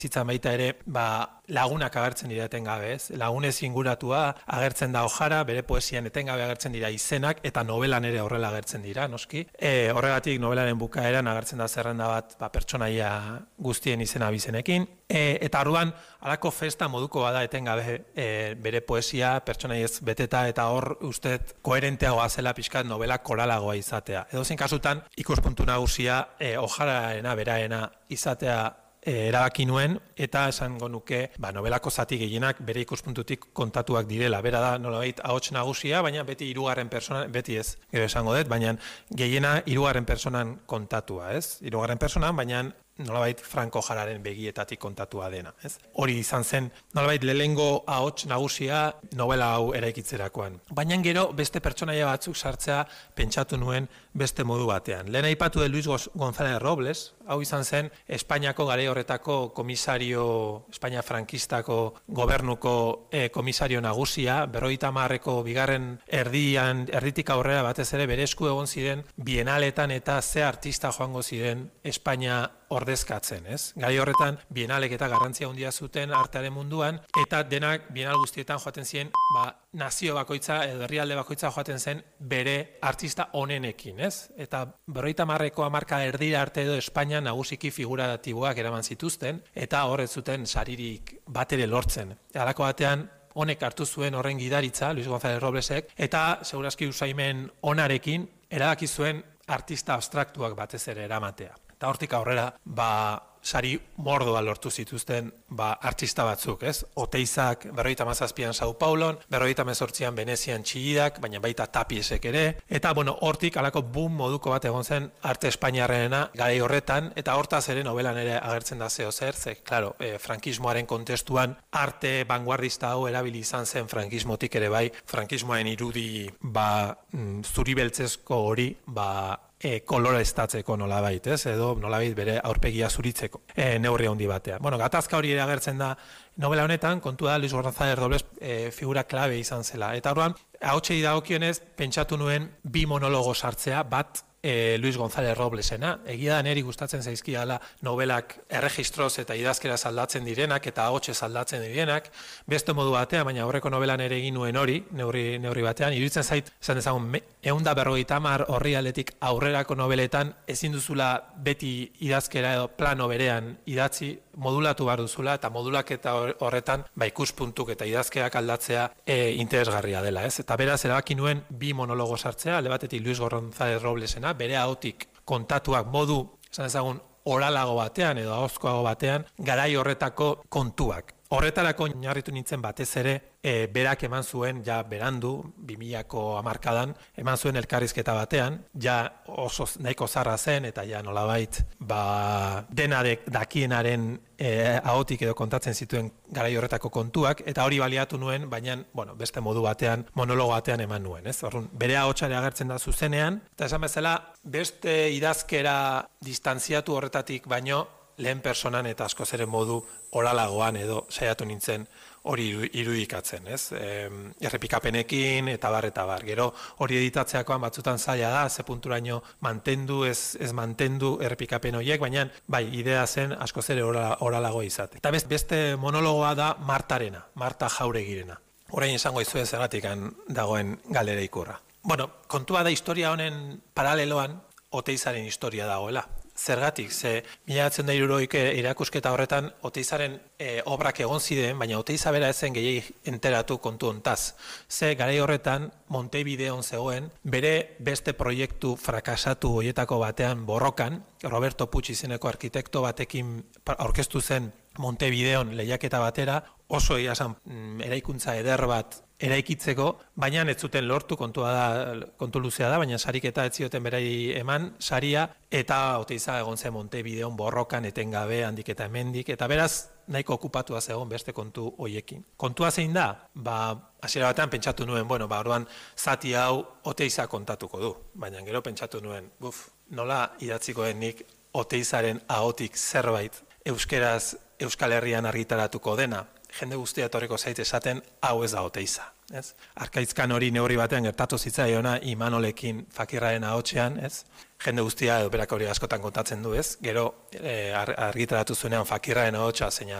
Zitzan baita ere, lagunak agertzen dira etengabe, ez? Lagunez inguratua agertzen da Ojara, bere poesian etengabe agertzen dira izenak, eta novelan ere horrela agertzen dira, noski. Horregatik novelaren bukaeran agertzen da zerrenda bat pertsonaia guztien izena bizenekin. Eta orduan, halako festa moduko bada etengabe bere poesia pertsonaiez beteta, eta hor uste koherenteagoa zela pixkat novela koralagoa izatea. Edozein kasutan, ikuspuntu nagusia Ojaraena beraena izatea erabaki nuen, eta esango nuke novelako zati gehienak bere ikuspuntutik kontatuak direla. Bera da nolabait ahots nagusia, baina beti hirugarren pertsonan, beti ez, gero esango dut, baina gehiena hirugarren pertsonan kontatua, ez? Hirugarren pertsonan, baina nolabait Franco Jararen begietatik kontatua dena, ez? Hori izan zen nolabait lehengo ahots nagusia novela hau eraikitzerakoan. Baina gero beste pertsonaia batzuk sartzea pentsatu nuen beste modu batean. Lehen aipatu de Luis González Robles, hau izan zen Espainiako garai horretako komisario, Espainia frankistako gobernuko komisario nagusia, 50ko bigarren erditik aurrera batez ere bere esku egon ziren bienaletan eta ze artista joango ziren Espainia ordezkatzen, ez? Gai horretan, bienalek eta garrantzia handia zuten artearen munduan, eta denak bienal guztietan joaten ziren, nazio bakoitza edo herrialde bakoitza joaten zen bere artista onenekin, ez? Eta 50ko hamarka erdira arte edo Espainia nagusiki figuratiboak eraman zituzten, eta hor ez zuten saririk bat ere lortzen. Halako batean, honek hartu zuen horren gidaritza, Luis González Roblesek, eta segurazki usaimen onarekin, erabaki zuen artista abstraktuak batez ere eramatea. Eta hortik aurrera, sari mordoa lortu zituzten artista batzuk, ez? Oteizak 57an Sao Paulon, 58an Venezian Txillidak, baina baita Tapiesek ere, eta hortik halako boom moduko bat egon zen arte espainiarrena garai horretan, eta hortaz ere novelan ere agertzen da zeo zer, claro, frankismoaren kontestuan arte vanguardista hau erabili izan zen frankismotik ere bai, frankismoaren irudi zuri beltzezko hori, koloreztatzeko nolabait, ez? Edo nolabait bere aurpegia zuritzeko neurri handi batean. Gatazka hori ere agertzen da novela honetan, kontua da Luis González Robles figura klabe izan zela. Eta orduan, ahotsei dagokionez, pentsatu nuen bi monologo sartzea, bat Luis González Roblesena. Egia da neri gustatzen zaizkiala novelak erregistroz eta idazkeraz aldatzen direnak eta ahotsez aldatzen direnak, beste modu batean, baina aurreko novelan ere egin nuen hori, neurri batean, iruditzen zait, esan dezagun, 150 orrialdetik aurrerako noveletan ezin duzula beti idazkera edo plano berean idatzi, modulatu behar duzula, eta modulaketa horretan ikuspuntuk eta idazkerak aldatzea interesgarria dela, ez? Eta beraz, erabaki nuen bi monologo sartzea, alde batetik Luis González Roblesena, bere ahotik kontatuak modu, esan ezagun, oralago batean edo ahozkoago batean, garai horretako kontuak. Horretarako oinarritu nintzen batez ere, berak eman zuen, ja berandu, 2000ko hamarkadan, eman zuen elkarrizketa batean, ja oso nahiko zarra zen, eta ja nolabait, dena dakienaren ahotik edo kontatzen zituen garai horretako kontuak, eta hori baliatu nuen, baina, beste modu batean, monologo batean eman nuen, ez? Orrun, bere ahotsare agertzen da zuzenean, eta esan bezala, beste idazkera distantziatu horretatik baino, lehen personan eta askoz ere modu oralagoan edo saiatu nintzen hori irudikatzen, ez? Errepikapenekin eta bar. Gero hori editatzeakoan batzutan zaila da, ze punturaino mantendu, ez mantendu errepikapen horiek, baina bai, idea zen askoz ere oralago izate. Eta beste monologoa da Martarena, Marta Jauregirena. Orain esango izue zergatik dagoen galdera ikurra. Kontua da historia honen paraleloan Oteizaren historia dagoela. Zergatik, ze 1960 irakusketa horretan Oteizaren obrak egon ziren, baina Oteiza bera ezen gehiagik enteratu kontu hontaz. Ze garai horretan Montevideon zegoen, bere beste proiektu frakasatu horietako batean borrokan, Roberto Puig izeneko arkitekto batekin aurkeztu zen Montevideon lehiaketa batera, oso esan eraikuntza eder bat eraikitzeko, baina ez zuten lortu, kontu luzea da, baina sariketa ez zioten berai eman, saria, eta Oteiza egon zen Montevideon borrokan etengabe handik eta hemendik, eta beraz nahiko okupatua zegoen beste kontu hoiekin. Kontua zein da? Hasiera batean pentsatu nuen, orduan zati hau Oteiza kontatuko du, baina gero pentsatu nuen, nola idatziko nik Oteizaren ahotik zerbait euskeraz Euskal Herrian argitaratuko dena, jende guztia etorriko zait esaten hau ez da Oteiza. ez? Arkaizkan hori neurri batean gertatu zitzaiona Imanolekin Fakirraren ahotsean, ez? Jende guztia edo berak hori askotan kontatzen du, ez? Gero argitaratu zuenean Fakirraren ahotsa zeina